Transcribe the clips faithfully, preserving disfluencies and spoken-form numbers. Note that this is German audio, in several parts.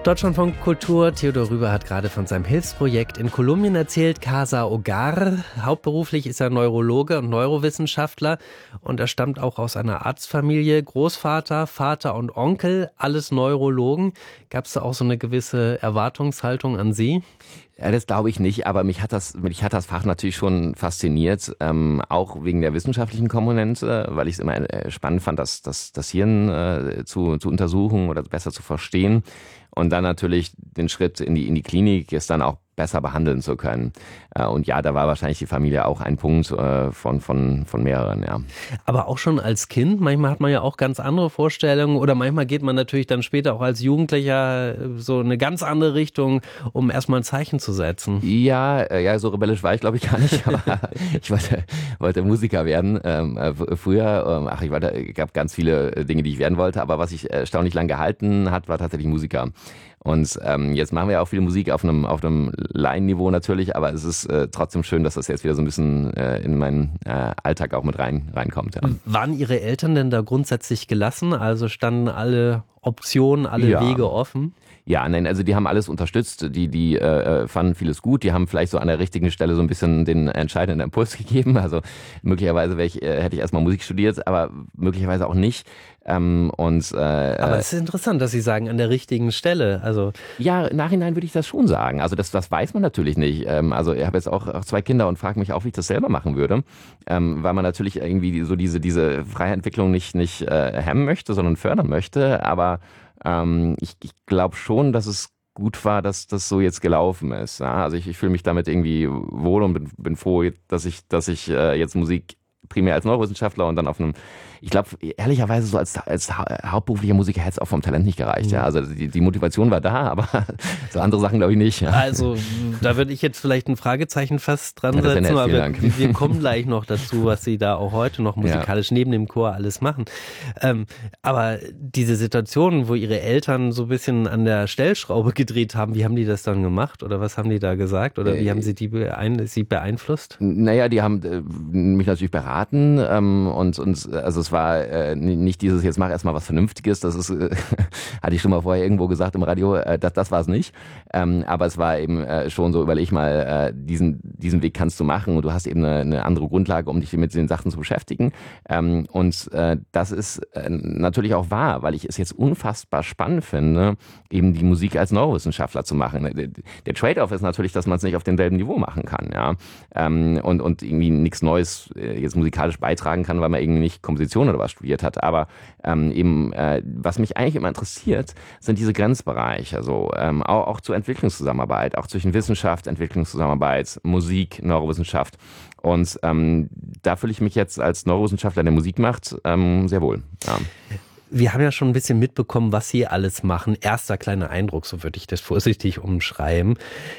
Deutschlandfunk Kultur. Theodor Rüber hat gerade von seinem Hilfsprojekt in Kolumbien erzählt, Casa Hogar. Hauptberuflich ist er Neurologe und Neurowissenschaftler und er stammt auch aus einer Arztfamilie. Großvater, Vater und Onkel, alles Neurologen. Gab es da auch so eine gewisse Erwartungshaltung an Sie? Ja, das glaube ich nicht, aber mich hat das, mich hat das Fach natürlich schon fasziniert, ähm, auch wegen der wissenschaftlichen Komponente, weil ich es immer äh, spannend fand, das, das, das Hirn äh, zu, zu untersuchen oder besser zu verstehen und dann natürlich den Schritt in die, in die Klinik, es dann auch besser behandeln zu können. Äh, und ja, da war wahrscheinlich die Familie auch ein Punkt äh, von, von, von mehreren, ja. Aber auch schon als Kind, manchmal hat man ja auch ganz andere Vorstellungen oder manchmal geht man natürlich dann später auch als Jugendlicher so eine ganz andere Richtung, um erstmal ein Zeichen zu setzen. Ja, äh, ja, so rebellisch war ich glaube ich gar nicht, aber ich wollte, wollte Musiker werden. Ähm, äh, früher, ähm, ach, ich wollte, gab ganz viele Dinge, die ich werden wollte, aber was ich erstaunlich lang gehalten hat, war tatsächlich Musiker. Und ähm, jetzt machen wir ja auch viel Musik auf einem auf einem Laienniveau natürlich, aber es ist äh, trotzdem schön, dass das jetzt wieder so ein bisschen äh, in meinen äh, Alltag auch mit rein reinkommt. Ja. Waren Ihre Eltern denn da grundsätzlich gelassen? Also standen alle Optionen, alle ja. Wege offen? Ja, nein, also die haben alles unterstützt, die die äh, fanden vieles gut, die haben vielleicht so an der richtigen Stelle so ein bisschen den entscheidenden Impuls gegeben, also möglicherweise wäre ich, äh, hätte ich erstmal Musik studiert, aber möglicherweise auch nicht. Ähm, und, äh, aber es ist interessant, dass Sie sagen, an der richtigen Stelle. Also ja, im Nachhinein würde ich das schon sagen. Also das, das weiß man natürlich nicht. Ähm, also ich habe jetzt auch, auch zwei Kinder und frage mich auch, wie ich das selber machen würde, ähm, weil man natürlich irgendwie so diese diese freie Entwicklung nicht nicht äh, hemmen möchte, sondern fördern möchte. Aber ähm, ich, ich glaube schon, dass es gut war, dass das so jetzt gelaufen ist. Ja? Also ich, ich fühle mich damit irgendwie wohl und bin, bin froh, dass ich dass ich äh, jetzt Musik primär als Neurowissenschaftler und dann auf einem, ich glaube, ehrlicherweise so als, als hauptberuflicher Musiker hätte es auch vom Talent nicht gereicht. Ja. Also die, die Motivation war da, aber so andere Sachen glaube ich nicht. Ja. Also da würde ich jetzt vielleicht ein Fragezeichen fast dran ja, setzen, nett, aber Dank. wir kommen gleich noch dazu, was Sie da auch heute noch musikalisch ja. neben dem Chor alles machen. Ähm, aber diese Situation, wo Ihre Eltern so ein bisschen an der Stellschraube gedreht haben, wie haben die das dann gemacht oder was haben die da gesagt oder wie äh, haben Sie die beein- Sie beeinflusst? Naja, die haben äh, mich natürlich beraten ähm, und, und also es war äh, nicht dieses, jetzt mach erstmal was Vernünftiges, das ist, äh, hatte ich schon mal vorher irgendwo gesagt im Radio, äh, das, das war es nicht, ähm, aber es war eben äh, schon so, überleg mal, äh, diesen, diesen Weg kannst du machen und du hast eben eine, eine andere Grundlage, um dich mit den Sachen zu beschäftigen ähm, und äh, das ist äh, natürlich auch wahr, weil ich es jetzt unfassbar spannend finde, eben die Musik als Neurowissenschaftler zu machen. Der, der Trade-off ist natürlich, dass man es nicht auf demselben Niveau machen kann, ja, ähm, und, und irgendwie nichts Neues äh, jetzt musikalisch beitragen kann, weil man irgendwie nicht Komposition oder was studiert hat. Aber ähm, eben, äh, was mich eigentlich immer interessiert, sind diese Grenzbereiche. Also ähm, auch, auch zur Entwicklungszusammenarbeit, auch zwischen Wissenschaft, Entwicklungszusammenarbeit, Musik, Neurowissenschaft. Und ähm, da fühle ich mich jetzt als Neurowissenschaftler, der Musik macht, ähm, sehr wohl. Ja. Wir haben ja schon ein bisschen mitbekommen, was Sie alles machen. Erster kleiner Eindruck, so würde ich das vorsichtig umschreiben.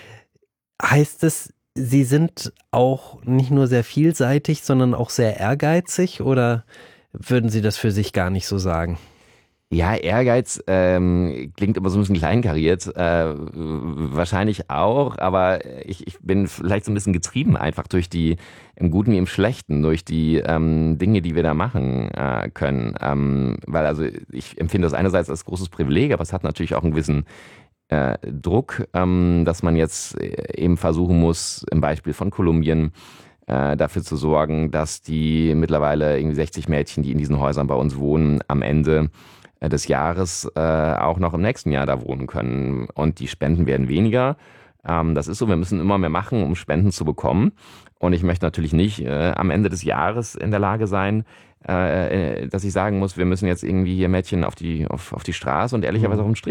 Heißt es, Sie sind auch nicht nur sehr vielseitig, sondern auch sehr ehrgeizig oder würden Sie das für sich gar nicht so sagen? Ja, Ehrgeiz ähm, klingt immer so ein bisschen kleinkariert, äh, wahrscheinlich auch, aber ich, ich bin vielleicht so ein bisschen getrieben einfach durch die, im Guten wie im Schlechten, durch die ähm, Dinge, die wir da machen äh, können. Ähm, weil also ich empfinde das einerseits als großes Privileg, aber es hat natürlich auch einen gewissen Äh, Druck, ähm, dass man jetzt eben versuchen muss, im Beispiel von Kolumbien, äh, dafür zu sorgen, dass die mittlerweile irgendwie sechzig Mädchen, die in diesen Häusern bei uns wohnen, am Ende äh, des Jahres äh, auch noch im nächsten Jahr da wohnen können. Und die Spenden werden weniger. Ähm, das ist so, wir müssen immer mehr machen, um Spenden zu bekommen. Und ich möchte natürlich nicht äh, am Ende des Jahres in der Lage sein, äh, dass ich sagen muss, wir müssen jetzt irgendwie hier Mädchen auf die, auf, auf die Straße und ehrlicherweise auch im Strich